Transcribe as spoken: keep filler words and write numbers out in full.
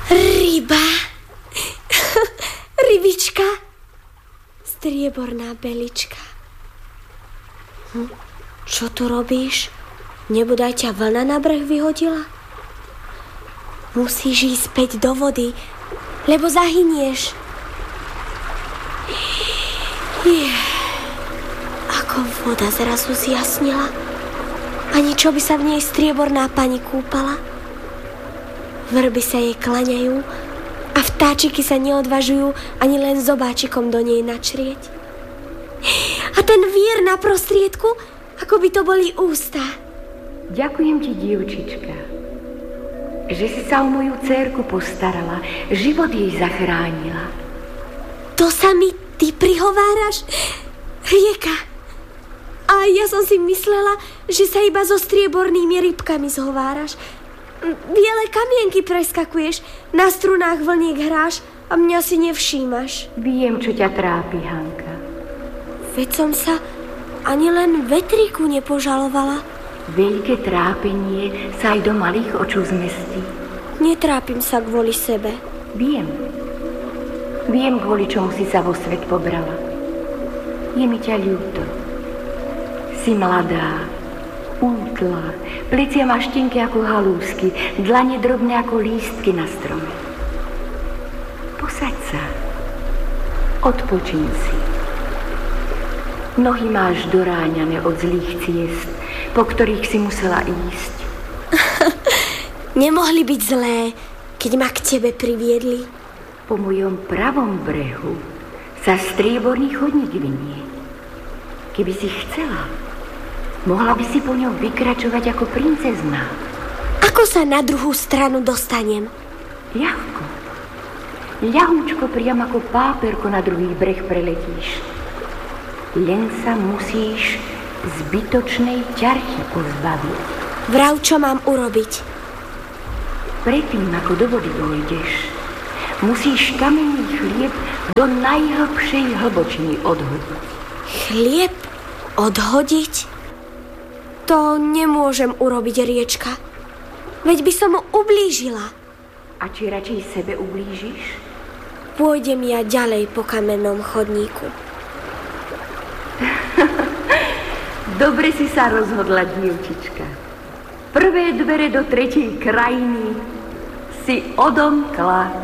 Ryba. Rybička. Strieborná belička. Hm, čo tu robíš? Nebodaj ťa vlna na breh vyhodila? Musíš ísť späť do vody, lebo zahynieš. Je, ako voda zrazu zjasnila. Ani čo by sa v nej strieborná pani kúpala? Vrby sa jej klaňajú a vtáčiky sa neodvažujú ani len zobáčikom do nej načrieť. A ten vír na prostriedku, ako by to boli ústa. Ďakujem ti, dievčička, že si sa o moju dcérku postarala, život jej zachránila. To sa mi ty prihováraš, rieka. A ja som si myslela, že sa iba so striebornými rybkami zhováraš. Biele kamienky preskakuješ, na strunách vlniek hráš a mňa si nevšímaš. Viem, čo ťa trápi, Hanka. Veď som sa ani len vetríku nepožalovala. Veľké trápenie sa aj do malých očú zmestí. Netrápim sa kvôli sebe. Viem. Viem, kvôli čomu si sa vo svet pobrala. Je mi ťa ľúto. Si mladá, útla, plecia máš tenké ako halúsky, dlane drobné ako lístky na strome. Posaď sa. Odpočiň si. Nohy máš doráňané od zlých ciest, po ktorých si musela ísť. Nemohli byť zlé, keď ma k tebe priviedli. Po mojom pravom brehu sa strieborný chodník vinie. Keby si chcela, mohla by si po ňom vykračovať ako princezná. Ako sa na druhú stranu dostanem? Ľahko. Ľahúčko priam ako páperko na druhý breh preletíš. Len sa musíš zbytočnej ťarchy pozbaviť. Vrav, čo mám urobiť? Predtým, ako do vody dojdeš, musíš kamenný chlieb do najhlbšej hlbočiny odhodiť. Chlieb odhodiť? To nemôžem urobiť, riečka. Veď by som mu ublížila. A či radšej sebe ublížiš? Pôjdem ja ďalej po kamennom chodníku. Dobre si sa rozhodla, dievčička. Prvé dvere do tretej krajiny si odomkla.